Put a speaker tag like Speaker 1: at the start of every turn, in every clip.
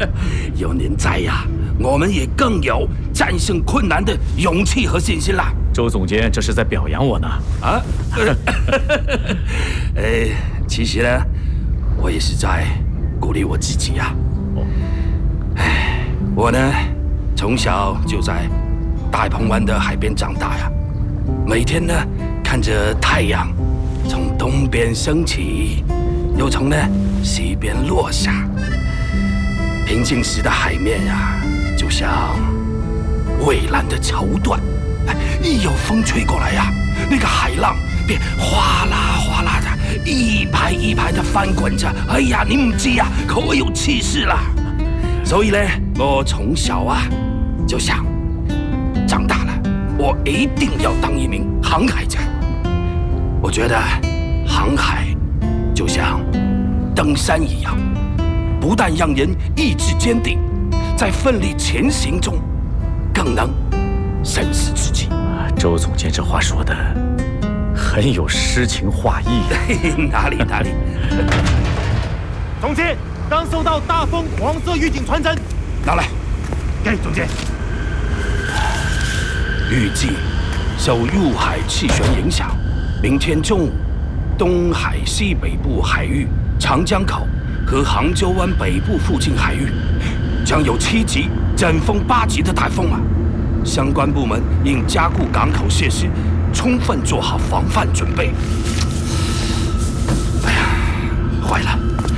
Speaker 1: 有您在呀，我们也更有战胜困难的勇气和信心啦。
Speaker 2: 周总监这是在表扬我呢。
Speaker 1: 啊？其实呢，我也是在鼓励我自己呀。我呢，从小就在大鹏湾的海边长大呀，每天呢看着太阳从东边升起，又从呢西边落下。平静时的海面呀，就像蔚蓝的绸缎，一有风吹过来呀，那个海浪便哗啦哗啦的，一排一排的翻滚着。哎呀，你唔知呀，可有气势啦！所以呢，我从小啊就想，长大了我一定要当一名航海家。我觉得航海就像登山一样，不但让人意志坚定，在奋力前行中，更能审视自己。
Speaker 2: 周总监这话说的很有诗情画意。
Speaker 1: 哪里？
Speaker 3: 总监，刚收到大风黄色预警传真，
Speaker 1: 拿来。
Speaker 3: 给总监。
Speaker 1: 预计受入海气旋影响，明天中午，东海西北部海域、长江口和杭州湾北部附近海域，将有7级阵风8级的台风啊！相关部门应加固港口设施，充分做好防范准备。哎呀，坏了！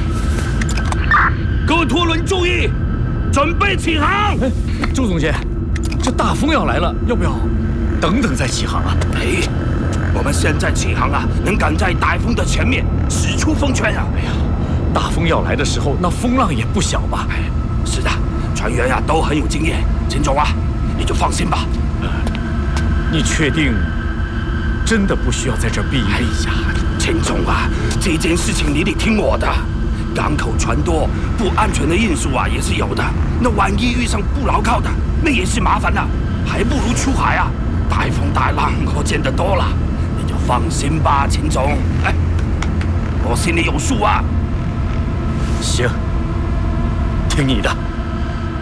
Speaker 1: 各拖轮注意，准备起航！
Speaker 2: 周总监，这大风要来了，要不要等等再起航啊？
Speaker 1: 我们现在起航啊，能赶在台风的前面使出风圈啊！
Speaker 2: 大风要来的时候，那风浪也不小吧？
Speaker 1: 是的，船员呀都很有经验。秦总啊，你就放心吧。
Speaker 2: 你确定真的不需要在这儿避雨？
Speaker 1: 哎呀，秦总啊，这件事情你得听我的。港口船多，不安全的因素啊也是有的。那万一遇上不牢靠的，那也是麻烦了。还不如出海啊！大风大浪我见得多了，你就放心吧，秦总。我心里有数啊。
Speaker 2: 行，听你的。